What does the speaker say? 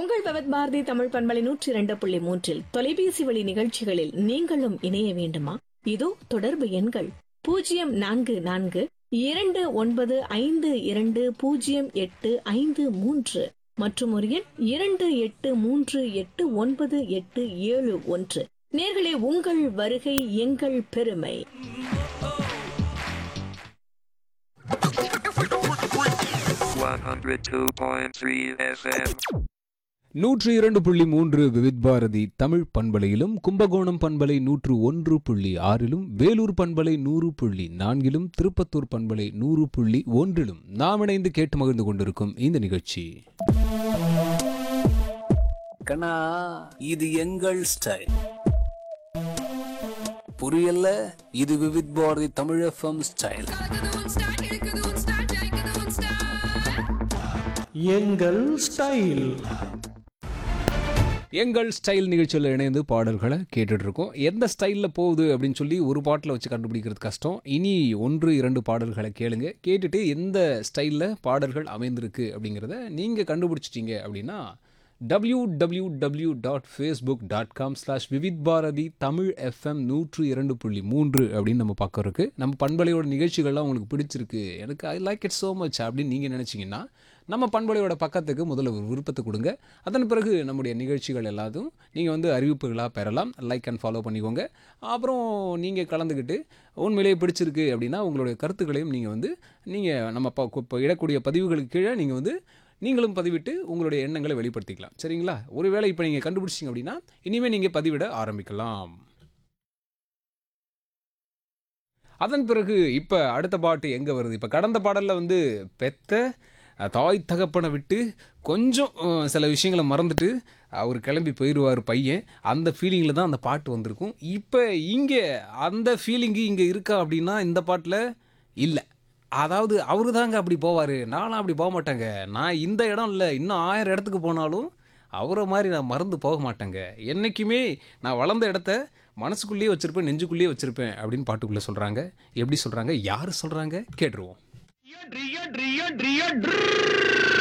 உங்கள் பவத் பாரதி தமிழ் பண்பலை 102.3 தொலைபேசி வழி நிகழ்ச்சிகளில் நீங்களும் இணைய வேண்டுமா? இதோ தொடர்பு எண்கள் 04095220853 மற்றும் ஒரு எண் 28389891. நேர்களே, உங்கள் வருகை எங்கள் பெருமை. FM 102.3 விவித் பாரதி தமிழ் பண்பலையிலும், கும்பகோணம் பண்பலை 101.6லும், வேலூர் பண்பலை 100.4லும், திருப்பத்தூர் பண்பலை 100.1லும் நாம் இணைந்து கேட்டு மகிழ்ந்து கொண்டிருக்கும் இந்த நிகழ்ச்சி கண்ணா, இது எங்கள் ஸ்டைல். புரியல? இது விவித் பாரதி தமிழ் FM ஸ்டைல். எங்கள் ஸ்டைல். எங்கள் ஸ்டைல் நிகழ்ச்சியில் இணைந்து பாடல்களை கேட்டுட்டு இருக்கோம். எந்த ஸ்டைலில் போகுது அப்படின்னு சொல்லி ஒரு பாட்டில் வச்சு கண்டுபிடிக்கிறது கஷ்டம். இனி 1-2 பாடல்களை கேளுங்க. கேட்டுட்டு எந்த ஸ்டைலில் பாடல்கள் அமைந்திருக்கு அப்படிங்கிறத நீங்கள் கண்டுபிடிச்சிட்டீங்க அப்படின்னா www.facebook.com/vividbharathi தமிழ் FM 102.3 அப்படின்னு நம்ம பக்கம் இருக்குது. நம்ம பண்பலையோட நிகழ்ச்சிகள்லாம் உங்களுக்கு பிடிச்சிருக்கு, எனக்கு I like it so much அப்படின்னு நீங்கள் நினச்சிங்கன்னா நம்ம பண்பலையோட பக்கத்துக்கு முதல்ல ஒரு விருப்பத்தை கொடுங்க. அதன் பிறகு நம்முடைய நிகழ்ச்சிகள் எல்லாத்தையும் நீங்கள் அறிவிப்புகளாக பெறலாம். லைக் அண்ட் ஃபாலோ பண்ணிக்கோங்க. அப்புறம் நீங்கள் கலந்துக்கிட்டு உண்மையிலேயே பிடிச்சிருக்கு அப்படின்னா உங்களுடைய கருத்துக்களையும் நீங்கள் நம்ம இப்போ இடக்கூடிய பதிவுகளுக்கு கீழே நீங்களும் பதிவிட்டு உங்களுடைய எண்ணங்களை வெளிப்படுத்திக்கலாம். சரிங்களா? ஒருவேளை இப்போ நீங்கள் கண்டுபிடிச்சிங்க அப்படின்னா இனிமேல் நீங்கள் பதிவிட ஆரம்பிக்கலாம். அதன் பிறகு இப்போ அடுத்த பாட்டு எங்கே வருது? இப்போ கடந்த பாடலில் பெத்த தாய் தகப்பனை விட்டு கொஞ்சம் சில விஷயங்களை மறந்துட்டு அவர் கிளம்பி போயிடுவார் பையன். அந்த ஃபீலிங்கில் தான் அந்த பாட்டு வந்திருக்கும். இப்போ இங்கே அந்த ஃபீலிங்கு இங்கே இருக்கா அப்படின்னா இந்த பாட்டில் இல்லை. அதாவது அவரு தாங்க அப்படி போவார், நானும் அப்படி போக மாட்டேங்க. நான் இந்த இடம் இல்லை, இன்னும் 1000 இடத்துக்கு போனாலும் அவரை மாதிரி நான் மறந்து போக மாட்டேங்க. என்றைக்குமே நான் வளர்ந்த இடத்த மனசுக்குள்ளேயே வச்சுருப்பேன், நெஞ்சுக்குள்ளேயே வச்சுருப்பேன் அப்படின்னு பாட்டுக்குள்ளே சொல்கிறாங்க. எப்படி சொல்கிறாங்க, யார் சொல்கிறாங்க கேட்டுருவோம்.